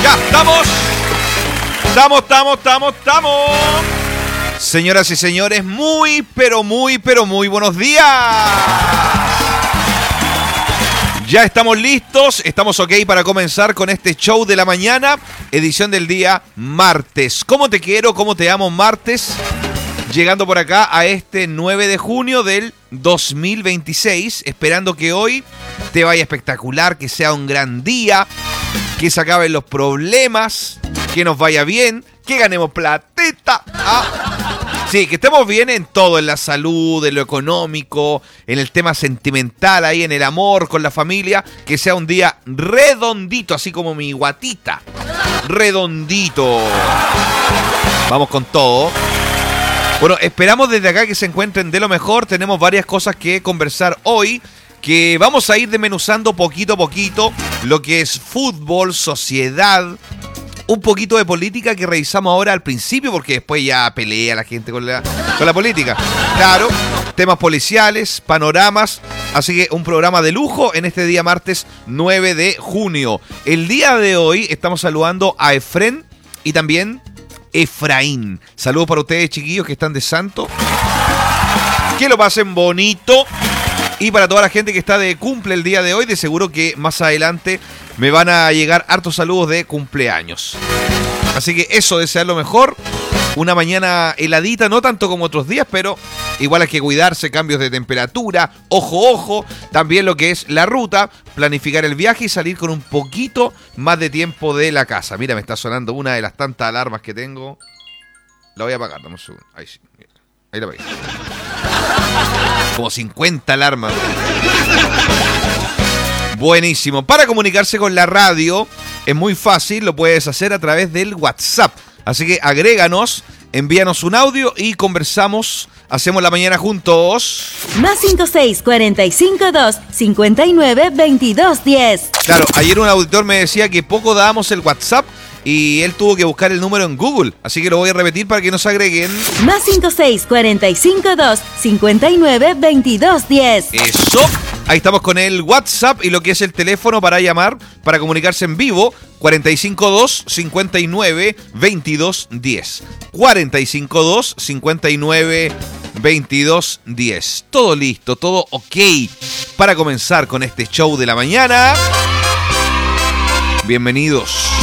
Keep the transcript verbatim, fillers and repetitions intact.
Ya estamos. Estamos, estamos, estamos, estamos. Señoras y señores, muy, pero muy, pero muy buenos días. Ya estamos listos, estamos ok para comenzar con este show de la mañana, edición del día martes. ¿Cómo te quiero? ¿Cómo te amo? Martes, llegando por acá a este nueve de junio del dos mil veintiséis, esperando que hoy te vaya espectacular, que sea un gran día, que se acaben los problemas, que nos vaya bien, que ganemos platita. ¿Ah? Sí, que estemos bien en todo, en la salud, en lo económico, en el tema sentimental, ahí en el amor, con la familia, que sea un día redondito, así como mi guatita. Redondito. Vamos con todo. Bueno, esperamos desde acá que se encuentren de lo mejor. Tenemos varias cosas que conversar hoy, que vamos a ir desmenuzando poquito a poquito, lo que es fútbol, sociedad, un poquito de política que revisamos ahora al principio, porque después ya pelea la gente con la, con la política. Claro, temas policiales, panoramas, así que un programa de lujo en este día martes nueve de junio. El día de hoy estamos saludando a Efren y también Efraín. Saludos para ustedes, chiquillos, que están de santo. Que lo pasen bonito. Y para toda la gente que está de cumple el día de hoy, de seguro que más adelante me van a llegar hartos saludos de cumpleaños. Así que eso, desear lo mejor. Una mañana heladita, no tanto como otros días, pero igual hay que cuidarse, cambios de temperatura, ojo, ojo. También lo que es la ruta, planificar el viaje y salir con un poquito más de tiempo de la casa. Mira, me está sonando una de las tantas alarmas que tengo. La voy a apagar, dame un segundo. Ahí sí, mira. Ahí la apagué. Como cincuenta alarmas. Buenísimo. Para comunicarse con la radio es muy fácil, lo puedes hacer a través del WhatsApp. Así que agréganos, envíanos un audio y conversamos. Hacemos la mañana juntos. Más cinco seis cuarenta y cinco dos cincuenta y nueve veintidós diez. Claro, ayer un auditor me decía que poco dábamos el WhatsApp y él tuvo que buscar el número en Google. Así que lo voy a repetir para que nos agreguen. Más cinco seis cuarenta y cinco dos cincuenta y nueve veintidós diez. Eso. Ahí estamos con el WhatsApp y lo que es el teléfono para llamar, para comunicarse en vivo. cuarenta y cinco dos cincuenta y nueve veintidós diez. cuarenta y cinco dos cincuenta y nueve veintidós diez. Todo listo, todo ok para comenzar con este show de la mañana. Bienvenidos.